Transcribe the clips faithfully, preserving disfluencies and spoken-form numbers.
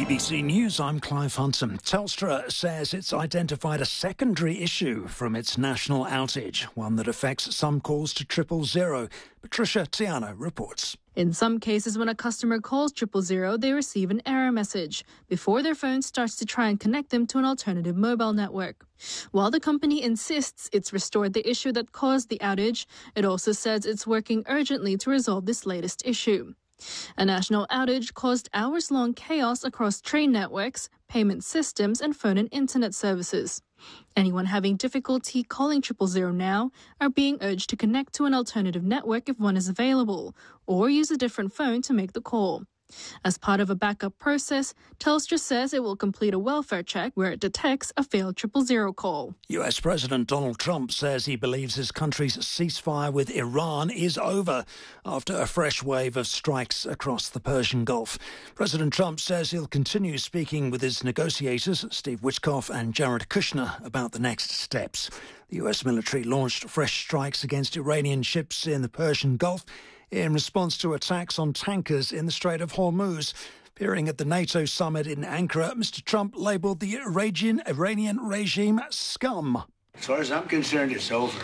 B C News, I'm Clive Hunton. Telstra says it's identified a secondary issue from its national outage, one that affects some calls to triple zero. Patricia Tiano reports. In some cases, when a customer calls triple zero, they receive an error message before their phone starts to try and connect them to an alternative mobile network. While the company insists it's restored the issue that caused the outage, it also says it's working urgently to resolve this latest issue. A national outage caused hours-long chaos across train networks, payment systems and phone and internet services. Anyone having difficulty calling triple zero now are being urged to connect to an alternative network if one is available, or use a different phone to make the call. As part of a backup process, Telstra says it will complete a welfare check where it detects a failed triple zero call. U S President Donald Trump says he believes his country's ceasefire with Iran is over after a fresh wave of strikes across the Persian Gulf. President Trump says he'll continue speaking with his negotiators, Steve Witkoff and Jared Kushner, about the next steps. The U S military launched fresh strikes against Iranian ships in the Persian Gulf in response to attacks on tankers in the Strait of Hormuz. Appearing at the NATO summit in Ankara, Mister Trump labelled the Iranian, Iranian regime scum. As far as I'm concerned, it's over.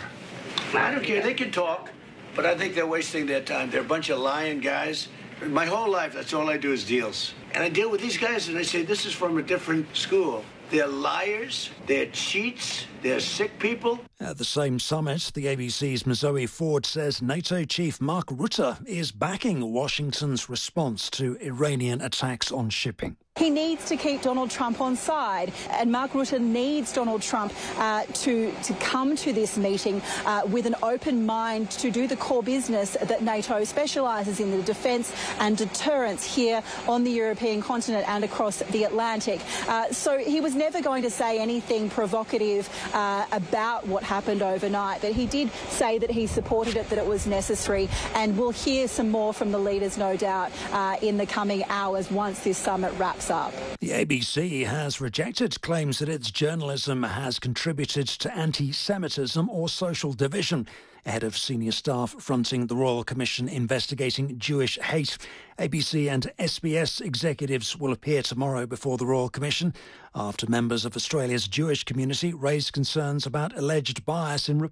I don't care. They can talk, but I think they're wasting their time. They're a bunch of lying guys. My whole life, that's all I do is deals. And I deal with these guys, and I say, this is from a different school. They're liars, they're cheats, they're sick people. At the same summit, the A B C's Zoe Ford says NATO chief Mark Rutte is backing Washington's response to Iranian attacks on shipping. He needs to keep Donald Trump on side, and Mark Rutte needs Donald Trump uh, to, to come to this meeting uh, with an open mind to do the core business that NATO specialises in, the defence and deterrence here on the European continent and across the Atlantic. Uh, so he was never going to say anything provocative uh, about what happened overnight, but he did say that he supported it, that it was necessary, and we'll hear some more from the leaders, no doubt, uh, in the coming hours once this summit wraps up. The A B C has rejected claims that its journalism has contributed to anti-Semitism or social division. Ahead of senior staff fronting the Royal Commission investigating Jewish hate, A B C and S B S executives will appear tomorrow before the Royal Commission after members of Australia's Jewish community raised concerns about alleged bias in